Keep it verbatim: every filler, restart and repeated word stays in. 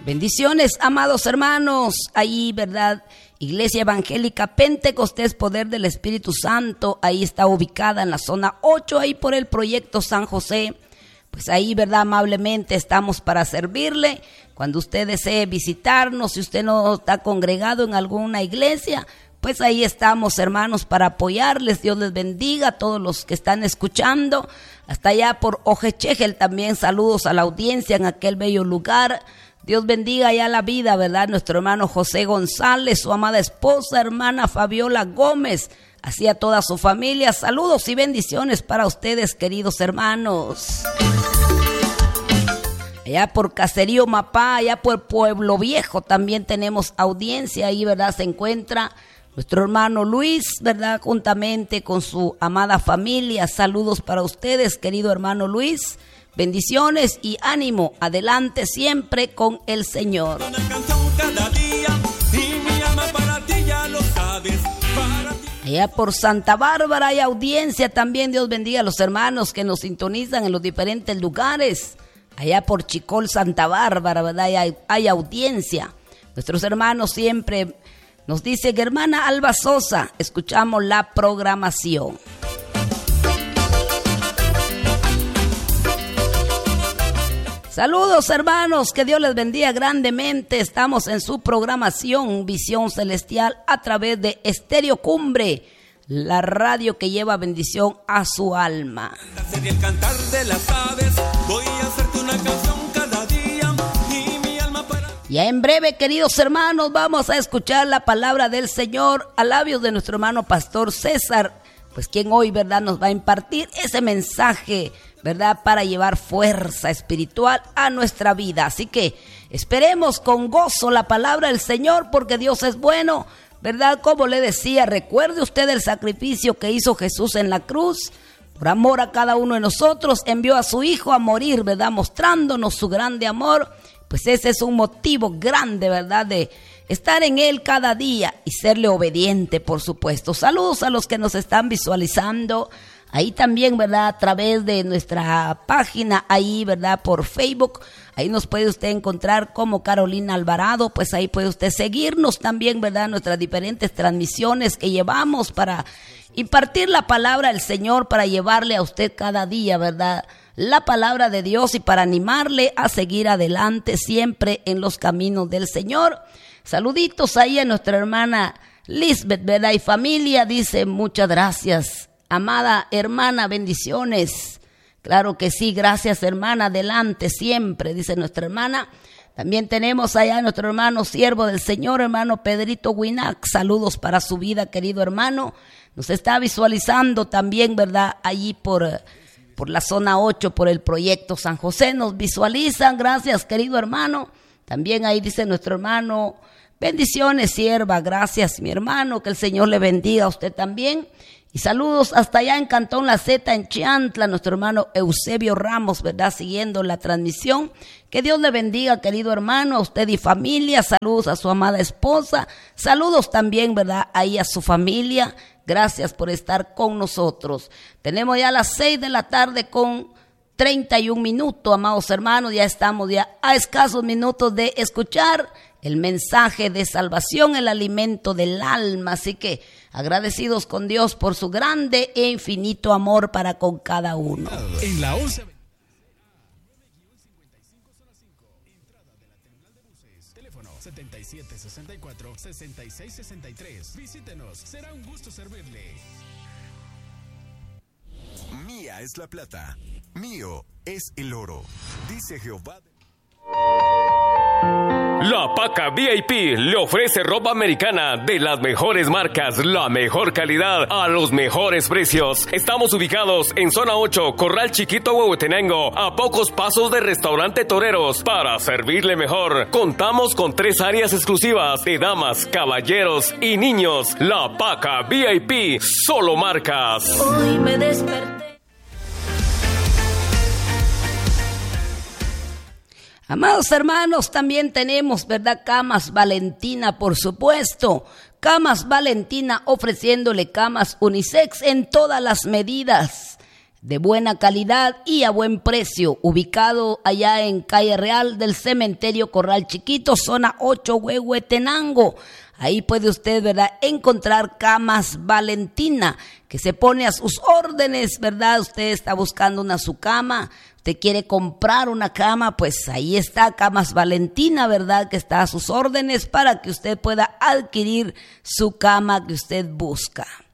Bendiciones, amados hermanos, ahí, ¿verdad? Iglesia Evangélica Pentecostés Poder del Espíritu Santo, ahí está ubicada en la zona ocho, ahí por el proyecto San José. Pues ahí, ¿verdad? Amablemente estamos para servirle. Cuando usted desee visitarnos, si usted no está congregado en alguna iglesia, pues ahí estamos, hermanos, para apoyarles. Dios les bendiga a todos los que están escuchando. Hasta allá por Ojechegel también saludos a la audiencia en aquel bello lugar. Dios bendiga ya la vida, ¿verdad? Nuestro hermano José González, su amada esposa, hermana Fabiola Gómez, así a toda su familia. Saludos y bendiciones para ustedes, queridos hermanos. Allá por Caserío Mapá, allá por Pueblo Viejo también tenemos audiencia. Ahí, ¿verdad? Se encuentra nuestro hermano Luis, ¿verdad? Juntamente con su amada familia. Saludos para ustedes, querido hermano Luis. Bendiciones y ánimo, adelante siempre con el Señor. Allá por Santa Bárbara hay audiencia también. Dios bendiga a los hermanos que nos sintonizan en los diferentes lugares. Allá por Chicol, Santa Bárbara, ¿verdad? Hay, hay audiencia. Nuestros hermanos siempre nos dicen, hermana Alba Sosa, escuchamos la programación. Saludos, hermanos, que Dios les bendiga grandemente. Estamos en su programación Visión Celestial a través de Estéreo Cumbre, la radio que lleva bendición a su alma. El cantar de las aves, voy a hacerte una canción cada día y mi alma para... Ya en breve, queridos hermanos, vamos a escuchar la palabra del Señor a labios de nuestro hermano Pastor César, pues quien hoy, ¿verdad?, nos va a impartir ese mensaje, ¿verdad?, para llevar fuerza espiritual a nuestra vida. Así que esperemos con gozo la palabra del Señor, porque Dios es bueno, ¿verdad? Como le decía, recuerde usted el sacrificio que hizo Jesús en la cruz. Por amor a cada uno de nosotros, envió a su Hijo a morir, ¿verdad?, mostrándonos su grande amor. Pues ese es un motivo grande, ¿verdad?, de estar en Él cada día y serle obediente, por supuesto. Saludos a los que nos están visualizando ahí también, ¿verdad?, a través de nuestra página, ahí, ¿verdad?, por Facebook. Ahí nos puede usted encontrar como Carolina Alvarado. Pues ahí puede usted seguirnos también, ¿verdad?, nuestras diferentes transmisiones que llevamos para impartir la palabra del Señor, para llevarle a usted cada día, ¿verdad?, la palabra de Dios y para animarle a seguir adelante siempre en los caminos del Señor. Saluditos ahí a nuestra hermana Lisbeth, ¿verdad?, y familia. Dice, muchas gracias, amada hermana, bendiciones. Claro que sí, gracias, hermana, adelante siempre, dice nuestra hermana. También tenemos allá a nuestro hermano siervo del Señor, hermano Pedrito Winac. Saludos para su vida, querido hermano. Nos está visualizando también, ¿verdad?, allí por, por la zona ocho, por el proyecto San José. Nos visualizan, gracias, querido hermano. También ahí dice nuestro hermano, bendiciones, sierva, gracias, mi hermano, que el Señor le bendiga a usted también. Y saludos hasta allá en Cantón La Zeta, en Chiantla, nuestro hermano Eusebio Ramos, ¿verdad?, siguiendo la transmisión. Que Dios le bendiga, querido hermano, a usted y familia. Saludos a su amada esposa. Saludos también, ¿verdad?, ahí a su familia. Gracias por estar con nosotros. Tenemos ya las seis de la tarde con treinta y un minutos, amados hermanos. Ya estamos ya a escasos minutos de escuchar el mensaje de salvación, el alimento del alma. Así que agradecidos con Dios por su grande e infinito amor para con cada uno. En la once, teléfono setenta y siete sesenta y cuatro sesenta y seis sesenta y tres. Visítenos, será un gusto servirle. Mía es la plata, mío es el oro, dice Jehová. La Paca V I P le ofrece ropa americana de las mejores marcas, la mejor calidad a los mejores precios. Estamos ubicados en zona ocho, Corral Chiquito, Huehuetenango, a pocos pasos de Restaurante Toreros. Para servirle mejor, contamos con tres áreas exclusivas de damas, caballeros y niños. La Paca V I P, solo marcas. Hoy me desperté. Amados hermanos, también tenemos, ¿verdad?, Camas Valentina, por supuesto. Camas Valentina ofreciéndole camas unisex en todas las medidas. de buena calidad y a buen precio, ubicado allá en Calle Real del Cementerio Corral Chiquito, zona ocho, Huehuetenango. Ahí puede usted, ¿verdad?, encontrar Camas Valentina, que se pone a sus órdenes, ¿verdad? Usted está buscando una su cama, usted quiere comprar una cama, pues ahí está Camas Valentina, ¿verdad?, que está a sus órdenes para que usted pueda adquirir su cama que usted busca.